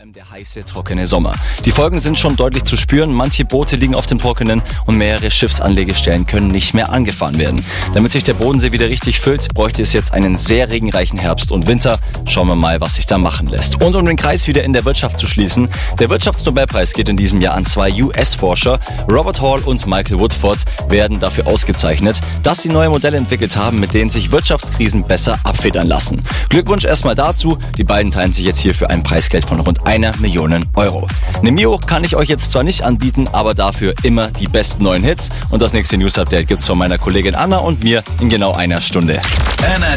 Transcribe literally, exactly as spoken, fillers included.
allem der heiße, trockene Sommer. Die Folgen sind schon deutlich zu spüren. Manche Boote liegen auf dem Trockenen und mehrere Schiffsanlegestellen können nicht mehr angefahren werden. Damit sich der Bodensee wieder richtig füllt, bräuchte es jetzt einen sehr regenreichen Herbst und Winter. Schauen wir mal, was sich da machen lässt. Und um den Kreis wieder in der Wirtschaft zu schließen, der Wirtschaftsnobelpreis geht in diesem Jahr an zwei U S-Forscher. Robert Hall und Michael Woodford werden dafür ausgezeichnet, dass sie neue Modelle entwickelt haben, mit denen sich Wirtschaftskrisen besser abfedern lassen. Glückwunsch erstmal dazu. Die beiden teilen sich jetzt hier für ein Preisgeld von rund einer Million Euro. Eine Mio kann ich euch jetzt zwar nicht anbieten, aber dafür immer die besten neuen Hits. Und das nächste News-Update gibt's von meiner Kollegin Anna und mir in genau einer Stunde.